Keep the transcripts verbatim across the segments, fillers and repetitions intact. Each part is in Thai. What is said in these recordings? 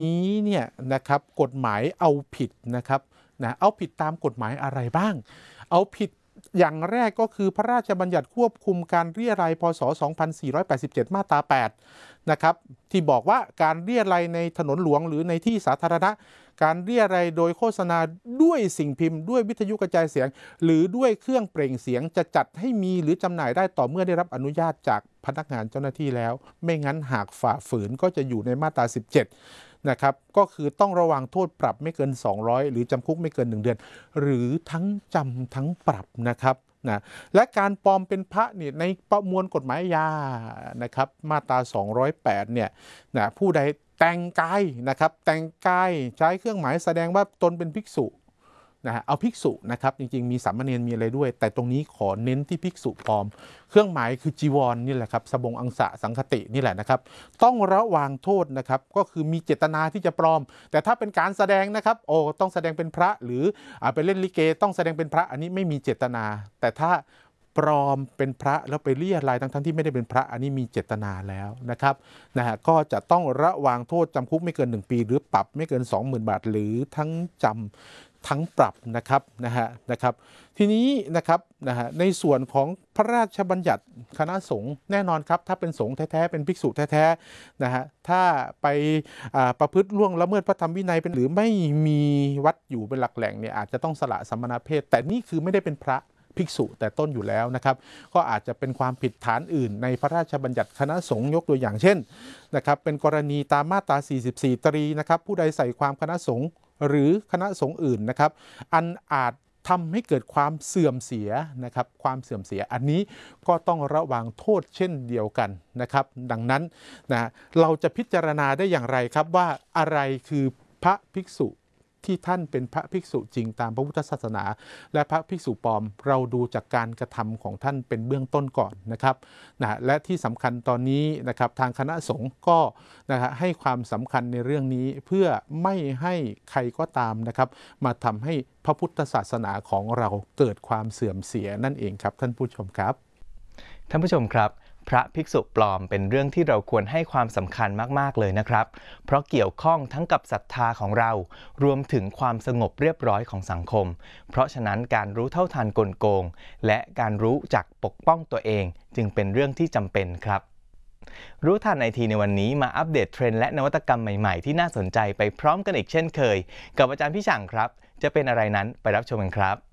นี้เนี่ยนะครับกฎหมายเอาผิดนะครับนะเอาผิดตามกฎหมายอะไรบ้างเอาผิดอย่างแรกก็คือพระราชบัญญัติควบคุมการเรียรัยพ.ศ. สองพันสี่ร้อยแปดสิบเจ็ดมาตราแปดนะครับที่บอกว่าการเรียรัยในถนนหลวงหรือในที่สาธารณะการเรียรัยโดยโฆษณาด้วยสิ่งพิมพ์ด้วยวิทยุกระจายเสียงหรือด้วยเครื่องเปล่งเสียงจะจัดให้มีหรือจำหน่ายได้ต่อเมื่อได้รับอนุญาตจากพนักงานเจ้าหน้าที่แล้วไม่งั้นหากฝ่าฝืนก็จะอยู่ในมาตราสิบเจ็ดนะครับก็คือต้องระวังโทษปรับไม่เกินสองร้อยหรือจำคุกไม่เกินหนึ่งเดือนหรือทั้งจำทั้งปรับนะครับนะและการปลอมเป็นพระเนี่ยในประมวลกฎหมายอาญานะครับมาตราสองร้อยแปดเนี่ยนะผู้ใดแต่งกายนะครับแต่งกายใช้เครื่องหมายแสดงว่าตนเป็นภิกษุนะฮะเอาภิกษุนะครับจริงๆมีสามเณรมีอะไรด้วยแต่ตรงนี้ขอเน้นที่ภิกษุปลอมเครื่องหมายคือจีวร นี่แหละครับสบงอังสะสังคตินี่แหละนะครับต้องระวังโทษนะครับก็คือมีเจตนาที่จะปลอมแต่ถ้าเป็นการแสดงนะครับโอ้ต้องแสดงเป็นพระหรืออ่าไปเล่นลิเกต้องแสดงเป็นพระอันนี้ไม่มีเจตนาแต่ถ้าปลอมเป็นพระแล้วไปเรียรายทั้งๆที่ไม่ได้เป็นพระอันนี้มีเจตนาแล้วนะครับนะฮะก็จะต้องระวังโทษจำคุกไม่เกินหนึ่งปีหรือปรับไม่เกิน สองหมื่น บาทหรือทั้งจำทั้งปรับนะครับนะฮะนะครับทีนี้นะครับนะฮะในส่วนของพระราชบัญญัติคณะสงฆ์แน่นอนครับถ้าเป็นสงฆ์แท้ๆเป็นภิกษุแท้ๆนะฮะถ้าไปประพฤติล่วงละเมิดพระธรรมวินัยเป็นหรือไม่มีวัดอยู่เป็นหลักแหล่งเนี่ยอาจจะต้องสละสมณเพศแต่นี่คือไม่ได้เป็นพระภิกษุแต่ต้นอยู่แล้วนะครับก็อาจจะเป็นความผิดฐานอื่นในพระราชบัญญัติคณะสงฆ์ยกตัวอย่างเช่นนะครับเป็นกรณีตามมาตราสี่สิบสี่ตรีนะครับผู้ใดใส่ความคณะสงฆ์หรือคณะสงฆ์อื่นนะครับอันอาจทำให้เกิดความเสื่อมเสียนะครับความเสื่อมเสียอันนี้ก็ต้องระวังโทษเช่นเดียวกันนะครับดังนั้นนะเราจะพิจารณาได้อย่างไรครับว่าอะไรคือพระภิกษุที่ท่านเป็นพระภิกษุจริงตามพระพุทธศาสนาและพระภิกษุปลอมเราดูจากการกระทำของท่านเป็นเบื้องต้นก่อนนะครับนะและที่สำคัญตอนนี้นะครับทางคณะสงฆ์ก็นะฮะให้ความสำคัญในเรื่องนี้เพื่อไม่ให้ใครก็ตามนะครับมาทำให้พระพุทธศาสนาของเราเกิดความเสื่อมเสียนั่นเองครับท่านผู้ชมครับท่านผู้ชมครับพระภิกษุปลอมเป็นเรื่องที่เราควรให้ความสำคัญมากๆเลยนะครับเพราะเกี่ยวข้องทั้งกับศรัทธาของเรารวมถึงความสงบเรียบร้อยของสังคมเพราะฉะนั้นการรู้เท่าทันกลโกงและการรู้จักปกป้องตัวเองจึงเป็นเรื่องที่จำเป็นครับรู้ทันไอทีในวันนี้มาอัปเดตเทรนด์และนวัตกรรมใหม่ๆที่น่าสนใจไปพร้อมกันอีกเช่นเคยกับอาจารย์พี่ฉ่างครับจะเป็นอะไรนั้นไปรับชมกันครับ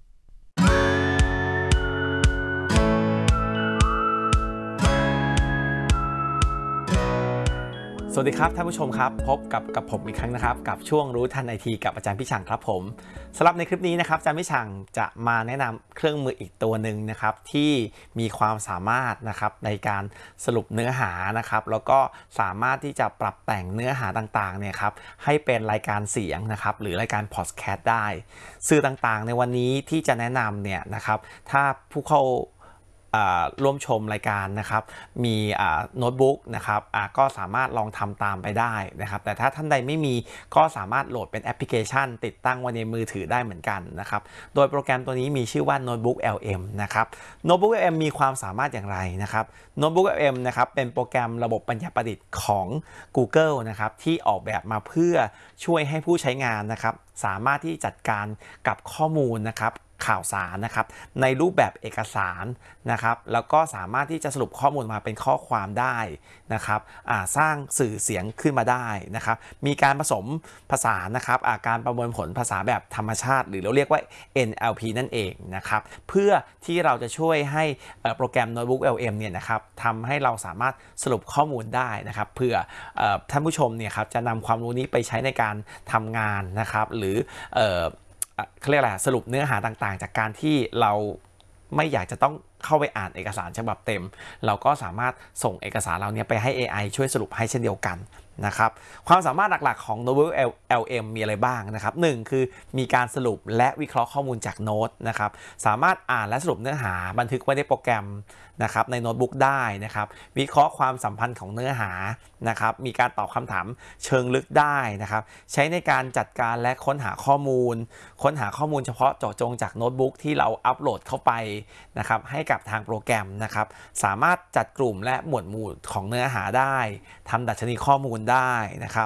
สวัสดีครับท่านผู้ชมครับพบกับกับผมอีกครั้งนะครับกับช่วงรู้ทันไอทีกับอาจารย์พี่ฉ่างครับผมสำหรับในคลิปนี้นะครับอาจารย์พี่ฉ่างจะมาแนะนำเครื่องมืออีกตัวหนึ่งนะครับที่มีความสามารถนะครับในการสรุปเนื้อหานะครับแล้วก็สามารถที่จะปรับแต่งเนื้อหาต่างๆเนี่ยครับให้เป็นรายการเสียงนะครับหรือรายการพอดแคสต์ได้สื่อต่างๆในวันนี้ที่จะแนะนำเนี่ยนะครับถ้าผู้เข้าร่วมชมรายการนะครับมีโน้ตบุ๊กนะครับก็สามารถลองทำตามไปได้นะครับแต่ถ้าท่านใดไม่มีก็สามารถโหลดเป็นแอปพลิเคชันติดตั้งไว้ในมือถือได้เหมือนกันนะครับโดยโปรแกรมตัวนี้มีชื่อว่า Notebook แอล เอ็ม นะครับ Notebook แอล เอ็ม มีความสามารถอย่างไรนะครับ Notebook แอล เอ็ม นะครับเป็นโปรแกรมระบบปัญญาประดิษฐ์ของ Google นะครับที่ออกแบบมาเพื่อช่วยให้ผู้ใช้งานนะครับสามารถที่จัดการกับข้อมูลนะครับข่าวสารนะครับในรูปแบบเอกสารนะครับแล้วก็สามารถที่จะสรุปข้อมูลมาเป็นข้อความได้นะครับสร้างสื่อเสียงขึ้นมาได้นะครับมีการผสมผสานนะครับการประมวลผลภาษาแบบธรรมชาติหรือเราเรียกว่า เอ็น แอล พี นั่นเองนะครับเพื่อที่เราจะช่วยให้โปรแกรม Notebook แอล เอ็ม เนี่ยนะครับทำให้เราสามารถสรุปข้อมูลได้นะครับเพื่อท่านผู้ชมเนี่ยครับจะนำความรู้นี้ไปใช้ในการทำงานนะครับหรือเขาเรียกอะไรสรุปเนื้อหาต่างๆจากการที่เราไม่อยากจะต้องเข้าไปอ่านเอกสารฉบับเต็มเราก็สามารถส่งเอกสารเราเนี้ยไปให้ เอ ไอ ช่วยสรุปให้เช่นเดียวกันนะครับความสามารถหลักๆของ Notebook แอล เอ็ม มีอะไรบ้างนะครับหนึ่งคือมีการสรุปและวิเคราะห์ข้อมูลจากโน้ตนะครับสามารถอ่านและสรุปเนื้อหาบันทึกไว้ในโปรแกรมนะครับในโน้ตบุ๊กได้นะครับวิเคราะห์ความสัมพันธ์ของเนื้อหานะครับมีการตอบคำถามเชิงลึกได้นะครับใช้ในการจัดการและค้นหาข้อมูลค้นหาข้อมูลเฉพาะเจาะจงจากโน้ตบุ๊กที่เราอัปโหลดเข้าไปนะครับให้กับทางโปรแกรมนะครับสามารถจัดกลุ่มและหมวดหมู่ของเนื้อหาได้ทำดัชนีข้อมูลได้นะครับ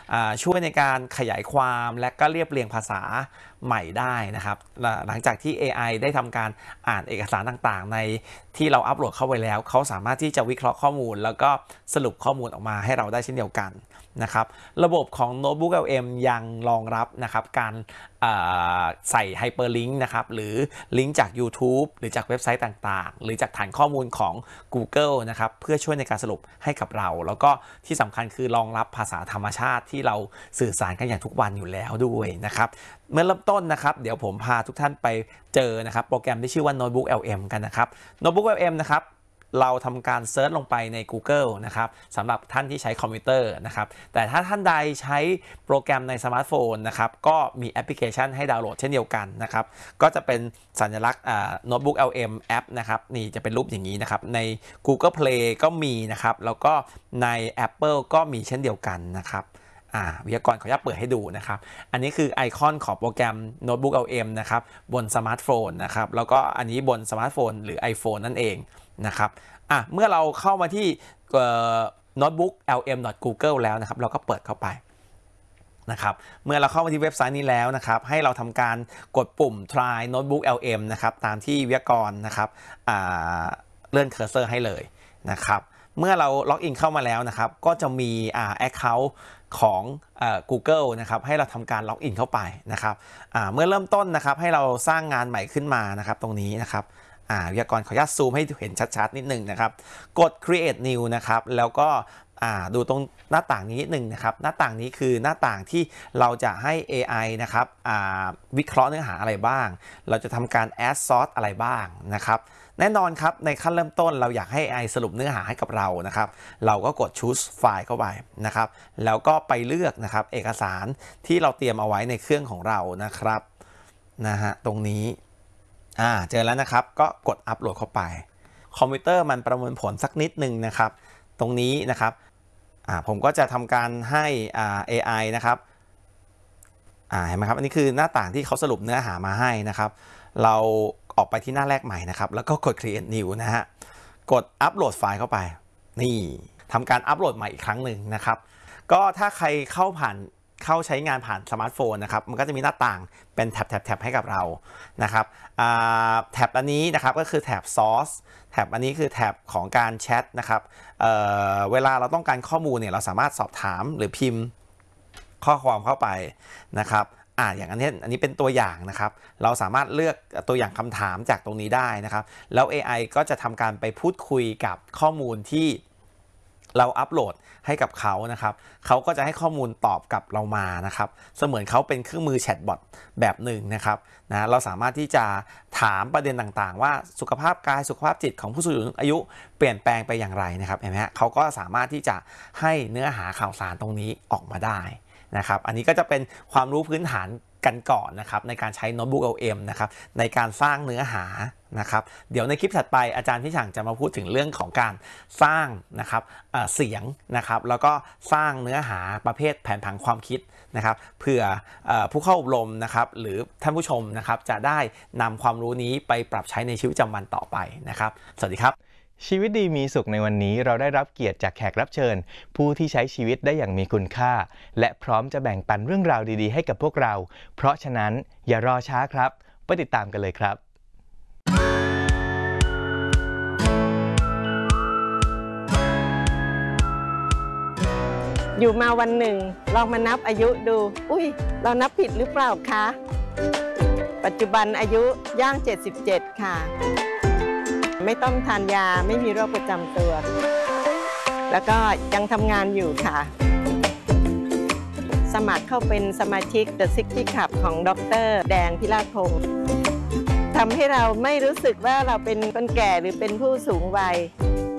ช่วยในการขยายความและก็เรียบเรียงภาษาใหม่ได้นะครับหลังจากที่ เอ ไอ ได้ทำการอ่านเอกสารต่างๆในที่เราอัปโหลดเข้าไปแล้วเขาสามารถที่จะวิเคราะห์ข้อมูลแล้วก็สรุปข้อมูลออกมาให้เราได้เช่นเดียวกันนะครับระบบของ Notebook แอล เอ็ม ยังรองรับนะครับการใส่ไฮเปอร์ลิงก์นะครับหรือลิงก์จาก YouTube หรือจากเว็บไซต์ต่างๆหรือจากฐานข้อมูลของ Google นะครับเพื่อช่วยในการสรุปให้กับเราแล้วก็ที่สำคัญคือรองรับภาษาธรรมชาติที่เราสื่อสารกันอย่างทุกวันอยู่แล้วด้วยนะครับเมื่อเริ่มต้นนะครับเดี๋ยวผมพาทุกท่านไปเจอนะครับโปรแกรมที่ชื่อว่า Notebook แอล เอ็ม กันนะครับ Notebook แอล เอ็ม นะครับเราทำการเซิร์ชลงไปใน Google นะครับสำหรับท่านที่ใช้คอมพิวเตอร์นะครับแต่ถ้าท่านใดใช้โปรแกรมในสมาร์ทโฟนนะครับก็มีแอปพลิเคชันให้ดาวน์โหลดเช่นเดียวกันนะครับก็จะเป็นสัญลักษณ์อ่า Notebook แอล เอ็ม แอปนะครับนี่จะเป็นรูปอย่างนี้นะครับใน Google Play ก็มีนะครับแล้วก็ใน Apple ก็มีเช่นเดียวกันนะครับอ่าวิทยากรขออนุญาตเปิดให้ดูนะครับอันนี้คือไอคอนของโปรแกรม Notebook แอล เอ็ม นะครับบนสมาร์ทโฟนนะครับแล้วก็อันนี้บนสมาร์ทโฟนหรือ iPhone นั่นเองนะครับอ่ะเมื่อเราเข้ามาที่ notebook แอล เอ็ม ดอท กูเกิล แล้วนะครับเราก็เปิดเข้าไปนะครับเมื่อเราเข้ามาที่เว็บไซต์นี้แล้วนะครับให้เราทำการกดปุ่ม try notebook แอล เอ็ม นะครับตามที่วิทยากรนะครับอ่าเลื่อนเคอร์เซอร์ให้เลยนะครับเมื่อเราล็อกอินเข้ามาแล้วนะครับก็จะมีอ่า account ของเอ่อ Google นะครับให้เราทำการล็อกอินเข้าไปนะครับอ่าเมื่อเริ่มต้นนะครับให้เราสร้างงานใหม่ขึ้นมานะครับตรงนี้นะครับอ่าวิทยากรขออนุญาตซูมให้เห็นชัดๆนิดนึงนะครับกด create new นะครับแล้วก็อ่าดูตรงหน้าต่างนี้นิดนึงนะครับหน้าต่างนี้คือหน้าต่างที่เราจะให้ เอ ไอ นะครับอ่าวิเคราะห์เนื้อหาอะไรบ้างเราจะทำการ add source อะไรบ้างนะครับแน่นอนครับในขั้นเริ่มต้นเราอยากให้ เอ ไอ สรุปเนื้อหาให้กับเรานะครับเราก็กด choose file เข้าไปนะครับแล้วก็ไปเลือกนะครับเอกสารที่เราเตรียมเอาไว้ในเครื่องของเรานะครับนะฮะตรงนี้อ่าเจอแล้วนะครับก็กดอัปโหลดเข้าไปคอมพิวเตอร์มันประมวลผลสักนิดนึงนะครับตรงนี้นะครับอ่าผมก็จะทำการให้อ่า เอ ไอ นะครับอ่าเห็นไหมครับอันนี้คือหน้าต่างที่เขาสรุปเนื้อหามาให้นะครับเราออกไปที่หน้าแรกใหม่นะครับแล้วก็กด create new นะฮะกดอัปโหลดไฟล์เข้าไปนี่ทำการอัปโหลดใหม่อีกครั้งหนึ่งนะครับก็ถ้าใครเข้าผ่านเข้าใช้งานผ่านสมาร์ทโฟนนะครับมันก็จะมีหน้าต่างเป็นแท็บแท็บแท็บให้กับเรานะครับแท็บอันนี้นะครับก็คือแท็บ source แท็บอันนี้คือแท็บของการแชทนะครับเ, เวลาเราต้องการข้อมูลเนี่ยเราสามารถสอบถามหรือพิมพ์ข้อความเข้าไปนะครับอ่าอย่างอันนี้อันนี้เป็นตัวอย่างนะครับเราสามารถเลือกตัวอย่างคำถามจากตรงนี้ได้นะครับแล้ว เอ ไอ ก็จะทำการไปพูดคุยกับข้อมูลที่เราอัปโหลดให้กับเขานะครับเขาก็จะให้ข้อมูลตอบกลับเรามานะครับเสมือนเขาเป็นเครื่องมือแชทบอทแบบหนึ่งนะครับนะเราสามารถที่จะถามประเด็นต่างๆว่าสุขภาพกายสุขภาพจิตของผู้สูงอายุเปลี่ยนแปลงไปอย่างไรนะครับเห็นไหมฮะเขาก็สามารถที่จะให้เนื้อหาข่าวสารตรงนี้ออกมาได้นะครับอันนี้ก็จะเป็นความรู้พื้นฐานกันก่อนนะครับในการใช้ Notebook แอล เอ็ม นะครับในการสร้างเนื้อหานะครับเดี๋ยวในคลิปถัดไปอาจารย์พี่ฉ่างจะมาพูดถึงเรื่องของการสร้างนะครับเอ่อเสียงนะครับแล้วก็สร้างเนื้อหาประเภทแผนผังความคิดนะครับเพื่อเอ่อผู้เข้าอบรมนะครับหรือท่านผู้ชมนะครับจะได้นำความรู้นี้ไปปรับใช้ในชีวิตประจำวันต่อไปนะครับสวัสดีครับชีวิตดีมีสุขในวันนี้เราได้รับเกียรติจากแขกรับเชิญผู้ที่ใช้ชีวิตได้อย่างมีคุณค่าและพร้อมจะแบ่งปันเรื่องราวดีๆให้กับพวกเราเพราะฉะนั้นอย่ารอช้าครับไปติดตามกันเลยครับอยู่มาวันหนึ่งลองมานับอายุดูอุ้ยเรานับผิดหรือเปล่าคะปัจจุบันอายุย่างเจ็ดสิบเจ็ดค่ะไม่ต้องทานยาไม่มีโรคประจำตัวแล้วก็ยังทำงานอยู่ค่ะสมัครเข้าเป็นสมาชิก The ซิกตี้ Club ของดร.แดงพิราชพงศ์ทำให้เราไม่รู้สึกว่าเราเป็นคนแก่หรือเป็นผู้สูงวัย